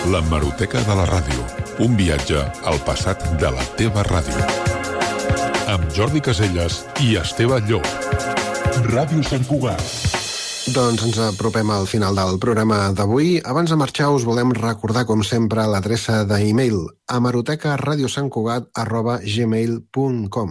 L'hemeroteca de la ràdio. Un viatge al passat de la teva ràdio. Amb Jordi Caselles i Esteve Llop. Ràdio Sant Cugat. Doncs ens apropem al final del programa d'avui. Abans de marxar us volem recordar, com sempre, l'adreça d'e-mail hemerotecaradiosantcugat@gmail.com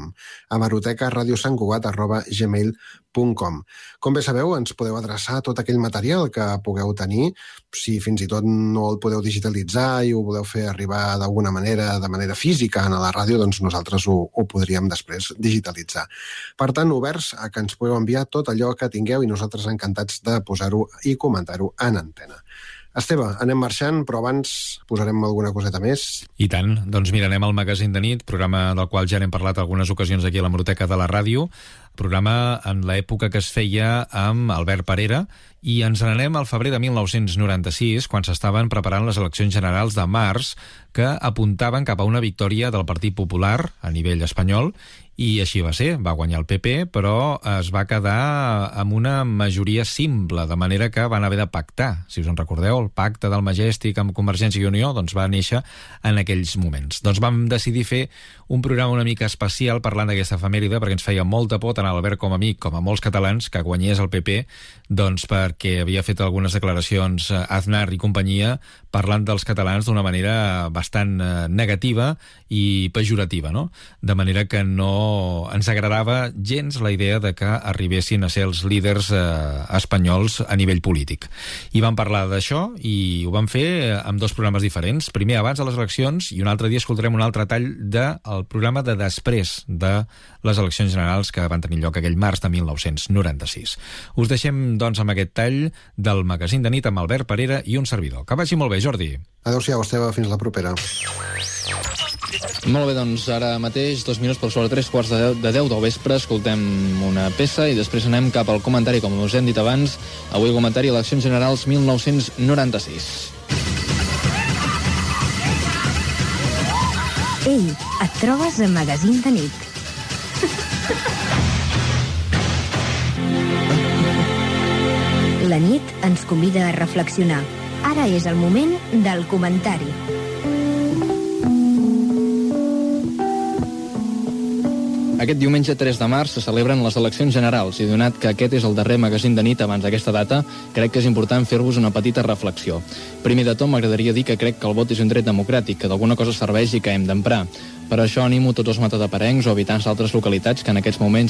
hemerotecaradiosantcugat@gmail.com. Com bé sabeu, ens podeu adreçar tot aquell material que pugueu tenir. Si fins i tot no el podeu digitalitzar i ho voleu fer arribar d'alguna manera, de manera física, a la ràdio, doncs nosaltres ho podríem després digitalitzar. Per tant, oberts a que ens podeu enviar tot allò que tingueu i nosaltres encantats de posar-ho i comentar-ho en antena. Esteve, anem marxant, però abans posarem alguna coseta més. I tant. Doncs mira, anem al magazín de nit, programa del qual ja n'hem parlat algunes ocasions aquí a l'hemeroteca de la ràdio, programa en l'època que es feia amb Albert Parera, i ens n'anem al febrer de 1996, quan s'estaven preparant les eleccions generals de març, que apuntaven cap a una victòria del Partit Popular a nivell espanyol, i així va ser. Va guanyar el PP, però es va quedar amb una majoria simple, de manera que van haver de pactar. Si us en recordeu, el pacte del Majestic amb Convergència i Unió doncs va néixer en aquells moments. Doncs vam decidir fer un programa una mica especial parlant d'aquesta efemèride, perquè ens feia molta por tant Albert com a amic, com a molts catalans, que guanyés el PP, doncs perquè havia fet algunes declaracions Aznar i companyia parlant dels catalans d'una manera bastant negativa i pejorativa, no? De manera que no ens agradava gens la idea de que arribessin a ser els líders espanyols a nivell polític. I vam parlar d'això i ho vam fer amb dos programes diferents. Primer abans de les eleccions i un altre dia escoltarem un altre tall del programa de després de les eleccions generals que van tenir lloc aquell març de 1996. Us deixem, doncs, amb aquest tall del magazín de nit amb Albert Parera i un servidor. Que vagi molt bé, Jordi. Adéu-siau, Esteve, fins la propera. Molt bé, doncs ara mateix, 2 minuts per sobre 3:15 de 10 del vespre, escoltem una peça i després anem cap al comentari, com us hem dit abans. Avui el comentari Eleccions Generals 1996. Ei, et trobes a Magazín de nit. La nit ens convida a reflexionar. Ara és el moment del comentari. Aquest diumenge 3 de març se celebren les eleccions generals i donat que aquest és el darrer magazín de nit abans d'aquesta data, crec que és important fer-vos una petita reflexió. Primer de tot m'agradaria dir que crec que el vot és un dret democràtic, que d'alguna cosa serveix i que hem d'emprar. Per això animo tots els matadeparencs o habitants d'altres localitats que en aquests moments